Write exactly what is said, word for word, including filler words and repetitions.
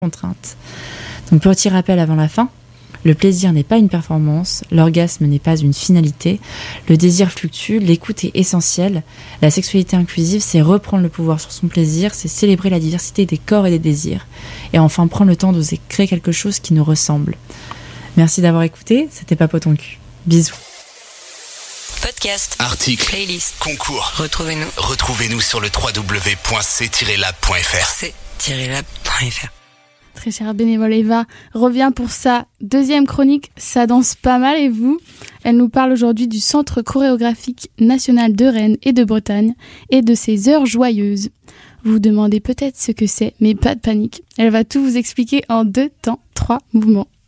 contrainte. Donc petit rappel avant la fin, le plaisir n'est pas une performance, l'orgasme n'est pas une finalité, le désir fluctue, l'écoute est essentielle. La sexualité inclusive, c'est reprendre le pouvoir sur son plaisir, c'est célébrer la diversité des corps et des désirs. Et enfin prendre le temps d'oser créer quelque chose qui nous ressemble. Merci d'avoir écouté, c'était Papote ton cul. Bisous. Podcast, articles, playlist, concours. Retrouvez-nous. Retrouvez-nous sur le w w w point c tiret lab point f r. c tiret lab point f r. Très chère bénévole Eva revient pour sa deuxième chronique. Ça danse pas mal et vous ? Elle nous parle aujourd'hui du Centre chorégraphique national de Rennes et de Bretagne et de ses heures joyeuses. Vous vous demandez peut-être ce que c'est, mais pas de panique. Elle va tout vous expliquer en deux temps, trois mouvements.